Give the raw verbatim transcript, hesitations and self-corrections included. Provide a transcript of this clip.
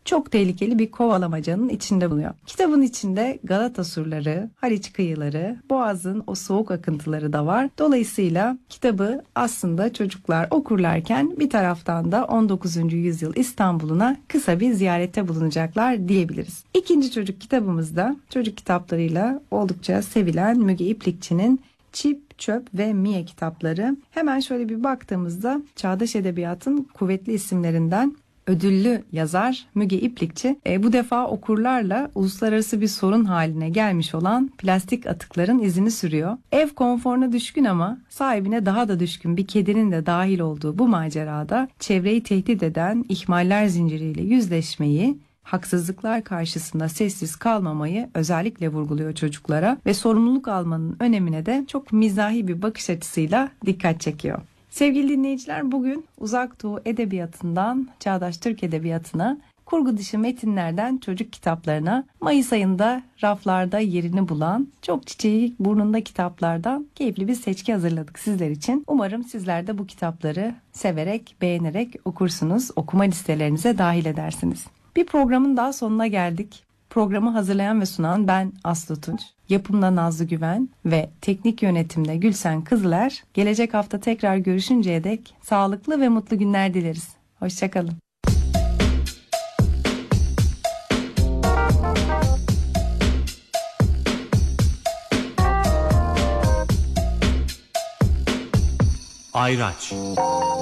çok tehlikeli bir kovalamacanın içinde bulunuyor. Kitabın içinde Galata surları, Haliç kıyıları, Boğaz'ın o soğuk akıntıları da var. Dolayısıyla kitabı aslında çocuklar okurlarken bir taraftan da on dokuzuncu yüzyıl İstanbul'una kısa bir ziyarette bulunacaklar diyebiliriz. İkinci çocuk kitabımızda çocuk kitaplarıyla oldukça sevilen Müge İplikçi'nin Çip, Çöp ve Mie kitapları. Hemen şöyle bir baktığımızda çağdaş edebiyatın kuvvetli isimlerinden ödüllü yazar Müge İplikçi e, bu defa okurlarla uluslararası bir sorun haline gelmiş olan plastik atıkların izini sürüyor. Ev konforuna düşkün ama sahibine daha da düşkün bir kedinin de dahil olduğu bu macerada çevreyi tehdit eden ihmaller zinciriyle yüzleşmeyi, haksızlıklar karşısında sessiz kalmamayı özellikle vurguluyor çocuklara ve sorumluluk almanın önemine de çok mizahi bir bakış açısıyla dikkat çekiyor. Sevgili dinleyiciler, bugün Uzak Doğu Edebiyatı'ndan Çağdaş Türk Edebiyatı'na, kurgu dışı metinlerden çocuk kitaplarına, Mayıs ayında raflarda yerini bulan çok çiçeği burnunda kitaplardan keyifli bir seçki hazırladık sizler için. Umarım sizler de bu kitapları severek, beğenerek okursunuz, okuma listelerinize dahil edersiniz. Bir programın daha sonuna geldik. Programı hazırlayan ve sunan ben Aslı Tunç. Yapımda Nazlı Güven ve teknik yönetimde Gülsen Kızıler. Gelecek hafta tekrar görüşünceye dek sağlıklı ve mutlu günler dileriz. Hoşçakalın. Ayraç.